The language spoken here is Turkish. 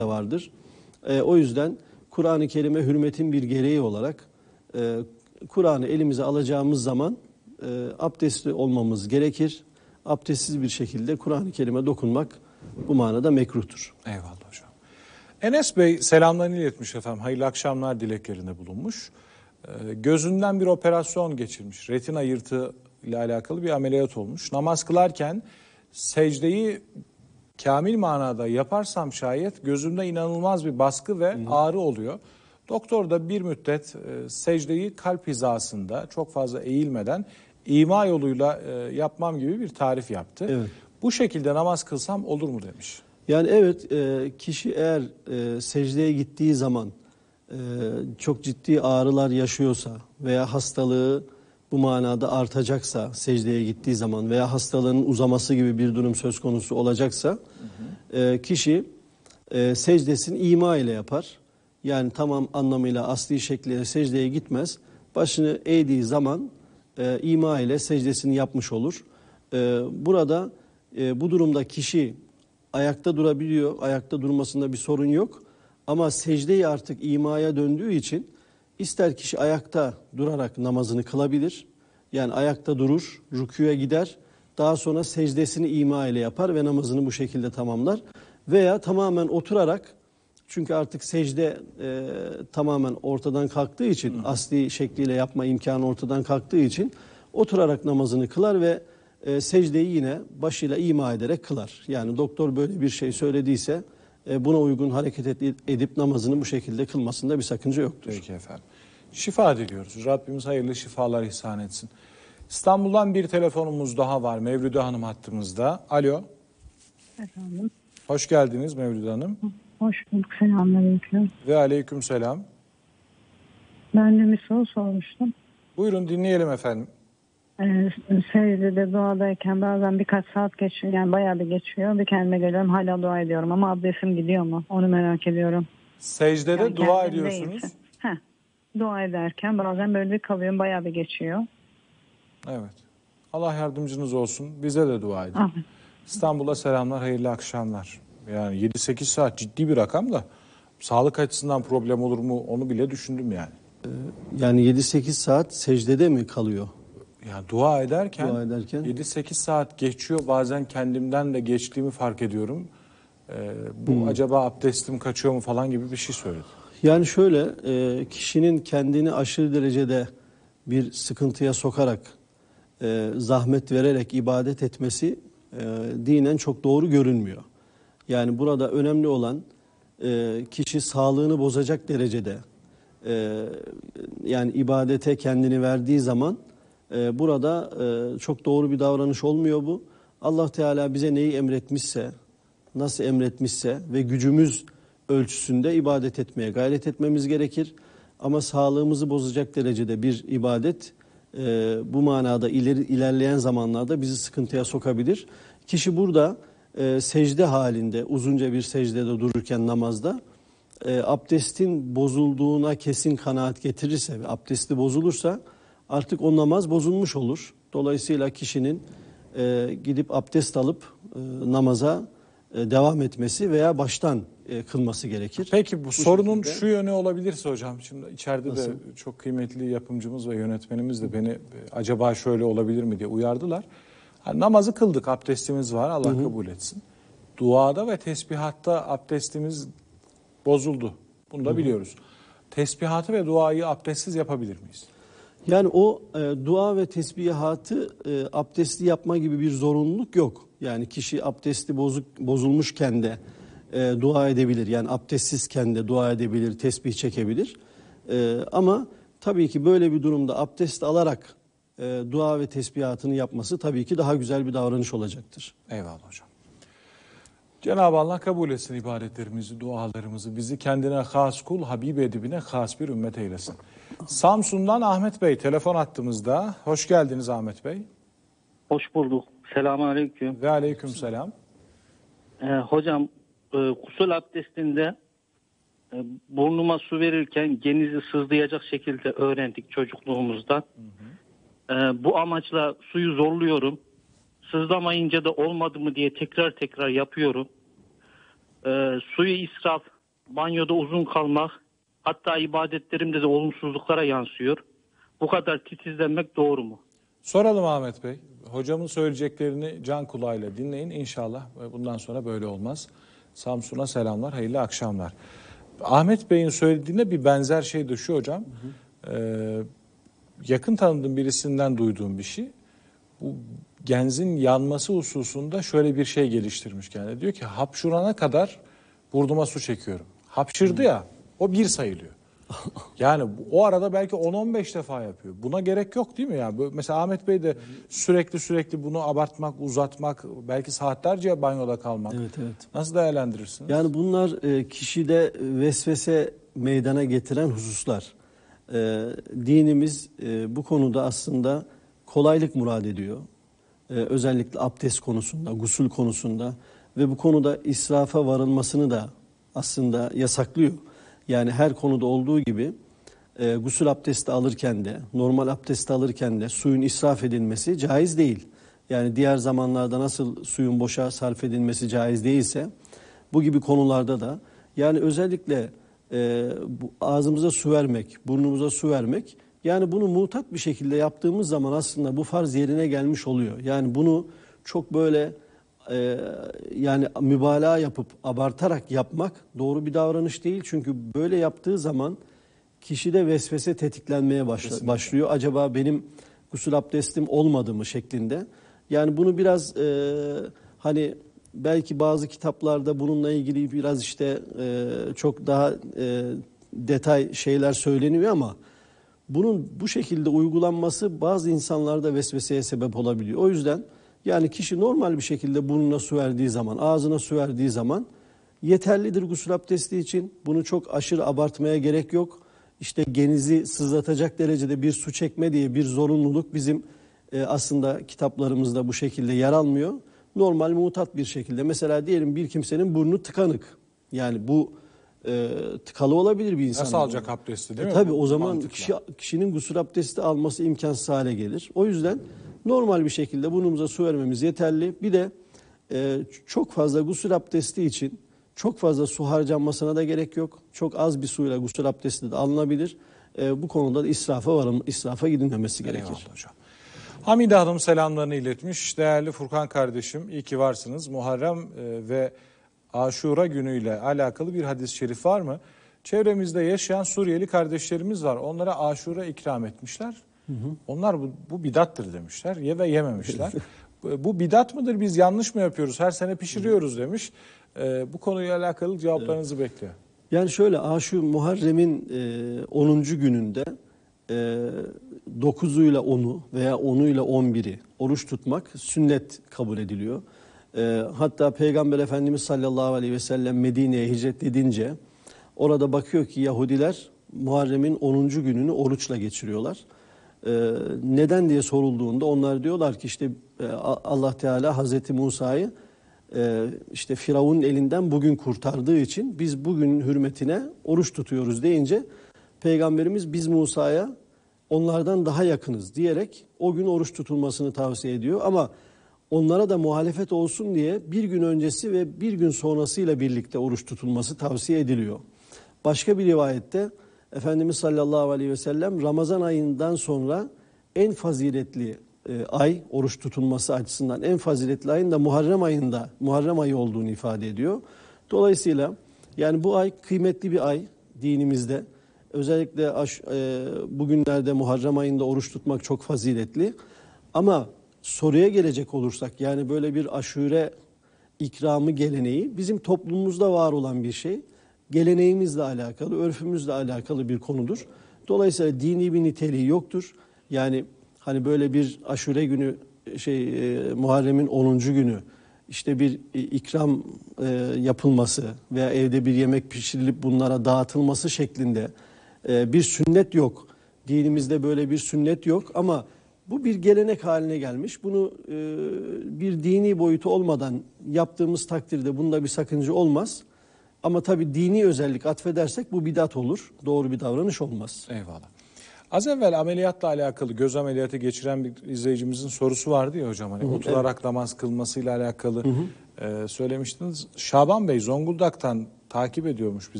vardır. O yüzden Kur'an-ı Kerim'e hürmetin bir gereği olarak Kur'an'ı elimize alacağımız zaman abdestli olmamız gerekir. Abdestsiz bir şekilde Kur'an-ı Kerim'e dokunmak bu manada mekruhtur. Eyvallah hocam. Enes Bey selamlarını iletmiş efendim. Hayırlı akşamlar dileklerinde bulunmuş. Gözünden bir operasyon geçirmiş. Retina yırtığı ile alakalı bir ameliyat olmuş. Namaz kılarken secdeyi kamil manada yaparsam şayet gözümde inanılmaz bir baskı ve ağrı oluyor. Doktor da bir müddet secdeyi kalp hizasında çok fazla eğilmeden ima yoluyla yapmam gibi bir tarif yaptı. Evet. Bu şekilde namaz kılsam olur mu demiş. Yani evet, kişi eğer secdeye gittiği zaman çok ciddi ağrılar yaşıyorsa veya hastalığı bu manada artacaksa secdeye gittiği zaman veya hastalığın uzaması gibi bir durum söz konusu olacaksa kişi secdesini ima ile yapar. Yani tamam anlamıyla asli şekliyle secdeye gitmez. Başını eğdiği zaman ima ile secdesini yapmış olur. Burada bu durumda kişi ayakta durabiliyor. Ayakta durmasında bir sorun yok. Ama secdeyi artık imaya döndüğü için ister kişi ayakta durarak namazını kılabilir. Yani ayakta durur, rükûya gider. Daha sonra secdesini ima ile yapar ve namazını bu şekilde tamamlar. Veya tamamen oturarak, çünkü artık secde tamamen ortadan kalktığı için, asli şekliyle yapma imkanı ortadan kalktığı için oturarak namazını kılar ve secdeyi yine başıyla ima ederek kılar. Yani doktor böyle bir şey söylediyse buna uygun hareket edip namazını bu şekilde kılmasında bir sakınca yoktur. Peki efendim. Şifa diliyoruz. Rabbimiz hayırlı şifalar ihsan etsin. İstanbul'dan bir telefonumuz daha var. Mevlüde Hanım hattımızda. Alo. Efendim. Hoş geldiniz Mevlüde Hanım. Hoş bulduk. Selamünaleyküm. Ve aleyküm selam. Ben de bir soru sormuştum. Buyurun dinleyelim efendim. Secdede duadayken bazen birkaç saat geçiyor. Yani bayağı bir geçiyor. Bir kendime geliyorum, hala dua ediyorum. Ama abdestim gidiyor mu? Onu merak ediyorum. Secdede Yani dua kendim ediyorsunuz. değilse. Dua ederken bazen böyle bir kalıyorum. Bayağı bir geçiyor. Evet. Allah yardımcınız olsun. Bize de dua edin. Amin. İstanbul'a selamlar, hayırlı akşamlar. Yani 7-8 saat ciddi bir rakam da sağlık açısından problem olur mu onu bile düşündüm yani. Yani 7-8 saat secdede mi kalıyor? Yani dua ederken 7-8 saat geçiyor. Bazen kendimden de geçtiğimi fark ediyorum. Bu acaba abdestim kaçıyor mu falan gibi bir şey söyledi. Yani şöyle, kişinin kendini aşırı derecede bir sıkıntıya sokarak, zahmet vererek ibadet etmesi dinen çok doğru görünmüyor. Yani burada önemli olan kişi sağlığını bozacak derecede yani ibadete kendini verdiği zaman burada çok doğru bir davranış olmuyor bu. Allah Teala bize neyi emretmişse, nasıl emretmişse ve gücümüz ölçüsünde ibadet etmeye gayret etmemiz gerekir. Ama sağlığımızı bozacak derecede bir ibadet bu manada ilerleyen zamanlarda bizi sıkıntıya sokabilir. Kişi burada secde halinde, uzunca bir secdede dururken namazda abdestin bozulduğuna kesin kanaat getirirse ve abdesti bozulursa artık o namaz bozulmuş olur. Dolayısıyla kişinin gidip abdest alıp namaza devam etmesi veya baştan kılması gerekir. Peki bu Bu sorunun şekilde... şu yönü olabilirse hocam, şimdi içeride Nasıl? de çok kıymetli yapımcımız ve yönetmenimiz de beni acaba şöyle olabilir mi diye uyardılar. Yani namazı kıldık, abdestimiz var, Allah kabul etsin. Duada ve tesbihatta abdestimiz bozuldu. Bunu da biliyoruz. Tesbihatı ve duayı abdestsiz yapabilir miyiz? Yani o dua ve tesbihatı abdestli yapma gibi bir zorunluluk yok. Yani kişi abdesti bozulmuşken de dua edebilir. Yani abdestsizken de dua edebilir, tesbih çekebilir. Ama tabii ki böyle bir durumda abdest alarak dua ve tesbihatını yapması tabii ki daha güzel bir davranış olacaktır. Eyvallah hocam. Cenab-ı Allah kabul etsin ibadetlerimizi, dualarımızı. Bizi kendine has kul, Habib edibine has bir ümmet eylesin. Samsun'dan Ahmet Bey telefon attığımızda. Hoş geldiniz Ahmet Bey. Hoş bulduk. Selamünaleyküm. Ve aleyküm selam. Hocam gusül abdestinde burnuma su verirken genizi sızlayacak şekilde öğrendik çocukluğumuzda. Bu amaçla suyu zorluyorum. Sızlamayınca da olmadı mı diye tekrar yapıyorum. Suyu israf banyoda uzun kalmak, hatta ibadetlerimde de olumsuzluklara yansıyor. Bu kadar titizlenmek doğru mu? Soralım Ahmet Bey. Hocamın söyleyeceklerini can kulağıyla dinleyin. İnşallah bundan sonra böyle olmaz. Samsun'a selamlar, hayırlı akşamlar. Ahmet Bey'in söylediğine bir benzer şey de şu hocam. Yakın tanıdığım birisinden duyduğum bir şey. Bu genzin yanması hususunda şöyle bir şey geliştirmiş kendine. Diyor ki hapşurana kadar burnuma su çekiyorum. Hapşırdı ya, o bir sayılıyor. Yani o arada belki 10-15 defa yapıyor. Buna gerek yok değil mi? Yani mesela Ahmet Bey de sürekli bunu abartmak, uzatmak, belki saatlerce banyoda kalmak. Evet. Nasıl değerlendirirsiniz? Yani bunlar kişide vesvese meydana getiren hususlar. Dinimiz bu konuda aslında kolaylık murad ediyor. Özellikle abdest konusunda, gusül konusunda ve bu konuda israfa varılmasını da aslında yasaklıyor. Yani her konuda olduğu gibi gusül abdesti alırken de, normal abdesti alırken de suyun israf edilmesi caiz değil. Yani diğer zamanlarda nasıl suyun boşa sarf edilmesi caiz değilse, bu gibi konularda da yani özellikle bu ağzımıza su vermek, burnumuza su vermek, yani bunu mutat bir şekilde yaptığımız zaman aslında bu farz yerine gelmiş oluyor. Yani bunu çok böyle yani mübalağa yapıp abartarak yapmak doğru bir davranış değil. Çünkü böyle yaptığı zaman kişide vesvese tetiklenmeye başlıyor. Acaba benim gusül abdestim olmadı mı şeklinde. Yani bunu biraz hani belki bazı kitaplarda bununla ilgili biraz işte çok daha detay şeyler söyleniyor ama bunun bu şekilde uygulanması bazı insanlarda vesveseye sebep olabiliyor. O yüzden yani kişi normal bir şekilde burnuna su verdiği zaman, ağzına su verdiği zaman yeterlidir gusül abdesti için. Bunu çok aşırı abartmaya gerek yok. İşte genizi sızlatacak derecede bir su çekme diye bir zorunluluk bizim aslında kitaplarımızda bu şekilde yer almıyor. Normal mutat bir şekilde. Mesela diyelim bir kimsenin burnu tıkanık. Yani bu tıkalı olabilir bir insan. Nasıl alacak abdesti değil mi? Tabii o zaman kişinin gusül abdesti alması imkansız hale gelir. O yüzden normal bir şekilde burnumuza su vermemiz yeterli. Bir de çok fazla gusül abdesti için çok fazla su harcanmasına da gerek yok. Çok az bir suyla gusül abdesti de alınabilir. Bu konuda da israfa gidilmemesi gerekir. Eyvallah hocam. Hamide Hanım selamlarını iletmiş. Değerli Furkan kardeşim, iyi ki varsınız. Muharrem ve Aşura günüyle alakalı bir hadis-i şerif var mı? Çevremizde yaşayan Suriyeli kardeşlerimiz var. Onlara aşura ikram etmişler. Onlar bu bidattır demişler. Ye ve yememişler. Bu bidat mıdır? Biz yanlış mı yapıyoruz? Her sene pişiriyoruz demiş. Bu konuyla alakalı cevaplarınızı bekliyor. Yani şöyle Muharrem'in 10. gününde 9'uyla 10'u veya 10'uyla 11'i oruç tutmak sünnet kabul ediliyor. Hatta Peygamber Efendimiz sallallahu aleyhi ve sellem Medine'ye hicret edince orada bakıyor ki Yahudiler Muharrem'in 10. gününü oruçla geçiriyorlar. Neden diye sorulduğunda onlar diyorlar ki işte Allah Teala Hazreti Musa'yı işte Firavun'un elinden bugün kurtardığı için biz bugün hürmetine oruç tutuyoruz deyince Peygamberimiz biz Musa'ya onlardan daha yakınız diyerek o gün oruç tutulmasını tavsiye ediyor. Ama onlara da muhalefet olsun diye bir gün öncesi ve bir gün sonrasıyla birlikte oruç tutulması tavsiye ediliyor. Başka bir rivayette Efendimiz sallallahu aleyhi ve sellem Ramazan ayından sonra en faziletli ay, oruç tutulması açısından en faziletli ayın da Muharrem ayı olduğunu ifade ediyor. Dolayısıyla yani bu ay kıymetli bir ay dinimizde. Özellikle bugünlerde Muharrem ayında oruç tutmak çok faziletli. Ama soruya gelecek olursak yani böyle bir aşure ikramı geleneği bizim toplumumuzda var olan bir şey. Geleneğimizle alakalı, örfümüzle alakalı bir konudur. Dolayısıyla dini bir niteliği yoktur. Yani hani böyle bir aşure günü Muharrem'in 10. günü işte bir ikram yapılması veya evde bir yemek pişirilip bunlara dağıtılması şeklinde bir sünnet yok. Dinimizde böyle bir sünnet yok ama bu bir gelenek haline gelmiş. Bunu bir dini boyutu olmadan yaptığımız takdirde bunda bir sakınca olmaz. Ama tabii dini özellik atfedersek bu bidat olur. Doğru bir davranış olmaz. Eyvallah. Az evvel ameliyatla alakalı göz ameliyatı geçiren bir izleyicimizin sorusu vardı ya hocam. Hani oturarak namaz kılmasıyla alakalı söylemiştiniz. Şaban Bey Zonguldak'tan takip ediyormuş bizi.